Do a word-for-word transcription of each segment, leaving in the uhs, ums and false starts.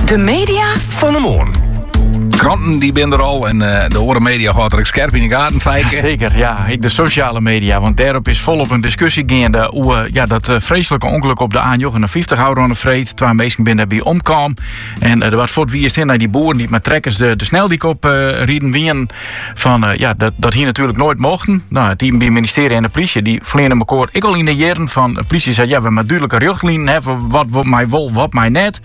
De media van de morgen. Kranten die ben er al en uh, de horen media gaat er ook scherp in de gaten vijken. Ja, zeker, ja. Ik de sociale media, want daarop is volop een discussie gaande hoe uh, ja, dat uh, vreselijke ongeluk op de A vijftig houden aan de vreed. Twee mensen binnen daarbij omkwam. En uh, er was voor wie is naar die boeren die met trekkers de, de sneldiek op uh, rieden wien. Van uh, ja, dat, dat hier natuurlijk nooit mochten. Nou, het team bij het ministerie en de politie die verlenen elkaar. Ik al in de jaren van de politie zei ja, we hebben duidelijke richtlijnen hebben wat wat mij wil, wat mij net.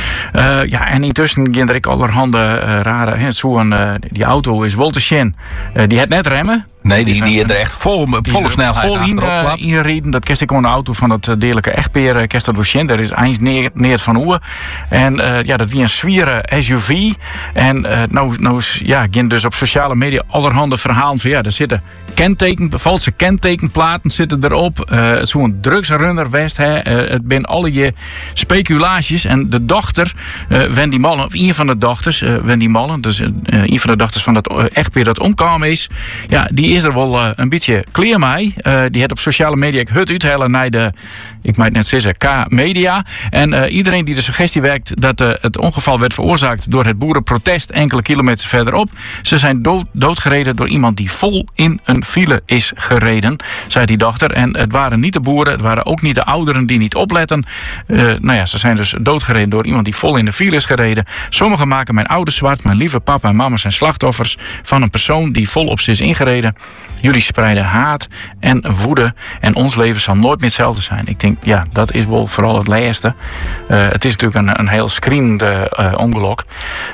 Uh, ja, en intussen ging er ik allerhande uh, rare. He, zo'n, uh, die auto is wel te zien. Uh, die had net remmen. Nee, die, die er echt vol, volle snelheid vol in, uh, inreden. Dat kerst ik gewoon de auto van dat uh, deerlijke echtpaar. Uh, kerst dat door zien. Daar is eens neer, neer van hoe. En uh, ja, dat wie een zwieren S U V. En uh, nou, nou ja, ging dus op sociale media allerhande verhalen van ja, er zitten kenteken, valse kentekenplaten zitten erop. Uh, zo'n drugsrunner west. Hè. Uh, het zijn alle je speculaties. En de dochter, uh, Wendy Mallen, of een van de dochters, uh, Wendy Mallen, dus uh, een van de dochters van dat uh, echtpaar dat omkwam is, ja, die is er wel uh, een beetje clear mee. Uh, die had op sociale media het uithellen naar de, ik mag het net zeggen, K-media. En uh, iedereen die de suggestie werkt dat uh, het ongeval werd veroorzaakt door het boerenprotest enkele kilometers verderop. Ze zijn dood, doodgereden door iemand die vol in een file is gereden, zei die dochter. En het waren niet de boeren, het waren ook niet de ouderen die niet opletten. Uh, nou ja, ze zijn dus doodgereden door iemand die vol in de file is gereden. Sommigen maken mijn ouders zwart, mijn lieve papa en mama zijn slachtoffers van een persoon die vol op ze is ingereden. Jullie spreiden haat en woede en ons leven zal nooit meer hetzelfde zijn. Ik denk, ja, dat is wel vooral het laatste. Uh, het is natuurlijk een, een heel screenend uh, ongeluk.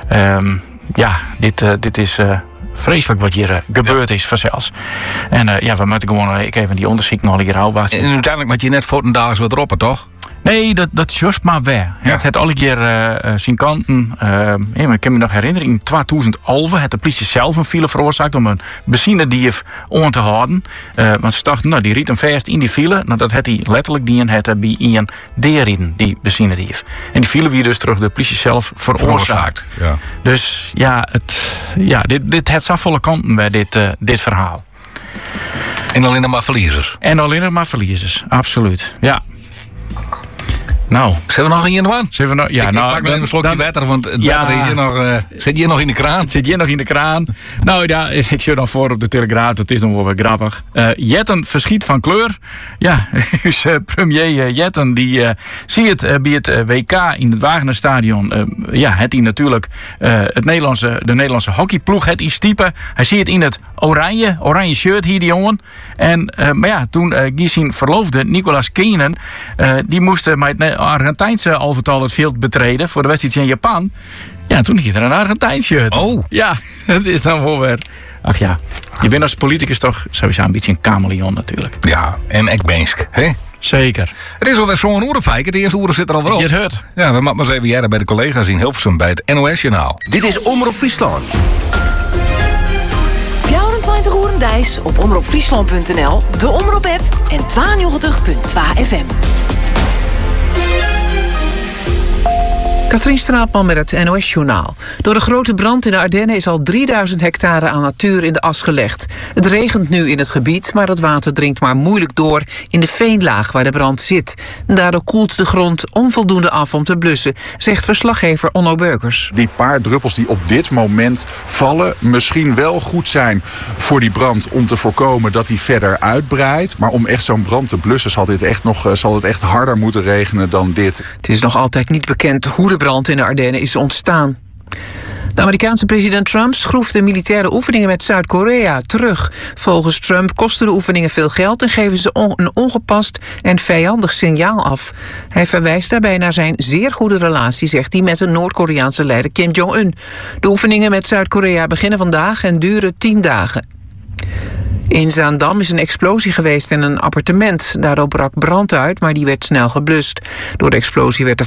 Um, ja, dit, uh, dit is uh, vreselijk wat hier uh, gebeurd is vanzelfs. En uh, ja, we moeten gewoon uh, ik even die onderzoek nog hier houden. En uiteindelijk moet je net voor een dag wat erop, toch? Nee, dat, dat is juist maar waar. Ja. Het had alle keer uh, zijn kanten. Uh, ja, maar ik kan me nog herinneren, in tweeduizend elf had de politie zelf een file veroorzaakt om een benzinedief aan te houden. Uh, want ze dachten, nou, die riet hem vast in die file. Nou, dat had hij letterlijk die had hij bij een deerrieden, die benzinedief. En die file wie dus terug de politie zelf veroorzaakt. veroorzaakt ja. Dus ja, het, ja dit, dit had zo volle kanten bij dit, uh, dit verhaal. En alleen nog maar verliezers. En alleen nog maar verliezers, absoluut. Ja. Nou, zijn we nog in de man? Zijn we nog? Ja, ik, nou, ik maak nog even een slokje water, want het ja, water is hier nog, uh, zit hier nog in de kraan. Zit hier nog in de kraan. Nou ja, ik zit dan voor op de Telegraaf, dat is nog wel weer grappig. Uh, Jetten verschiet van kleur. Ja, dus uh, premier uh, Jetten, die uh, zie het uh, bij het uh, W K in het Wagenerstadion. Uh, ja, het hij natuurlijk uh, het Nederlandse, de Nederlandse hockeyploeg, het is type. Hij ziet het in het oranje, oranje shirt hier, die jongen. En, uh, maar ja, toen uh, Giesin verloofde, Nicolas Keenen, uh, die moest uh, met het Argentijnse alvertal het veld betreden voor de wedstrijd in Japan. Ja, toen hier er een Argentijns shirt. Oh. Ja, dat is dan wel weer. Ach ja, je bent als politicus toch sowieso een beetje een chameleon natuurlijk. Ja, en ik bensk, hè? Zeker. Het is alweer zo'n oerenfijker. De eerste oeren zit er al weer op. Je het hoort. Ja, we moeten maar eens even jaren bij de collega's in Hilversum bij het N O S-journaal. Dit is Omroep Friesland. vierentwintig uur Dijs op omroep friesland punt n l, de Omroep-app en tweeënnegentig punt twee F M. Katrien Straatman met het N O S-journaal. Door de grote brand in de Ardennen is al drieduizend hectare aan natuur in de as gelegd. Het regent nu in het gebied, maar het water dringt maar moeilijk door in de veenlaag waar de brand zit. Daardoor koelt de grond onvoldoende af om te blussen, zegt verslaggever Onno Beukers. Die paar druppels die op dit moment vallen misschien wel goed zijn voor die brand om te voorkomen dat die verder uitbreidt. Maar om echt zo'n brand te blussen zal, dit echt nog, zal het echt harder moeten regenen dan dit. Het is nog altijd niet bekend hoe de brand in de Ardennen is ontstaan. De Amerikaanse president Trump schroeft de militaire oefeningen met Zuid-Korea terug. Volgens Trump kosten de oefeningen veel geld en geven ze on- een ongepast en vijandig signaal af. Hij verwijst daarbij naar zijn zeer goede relatie, zegt hij, met de Noord-Koreaanse leider Kim Jong-un. De oefeningen met Zuid-Korea beginnen vandaag en duren tien dagen. In Zaandam is een explosie geweest in een appartement. Daardoor brak brand uit, maar die werd snel geblust. Door de explosie werd de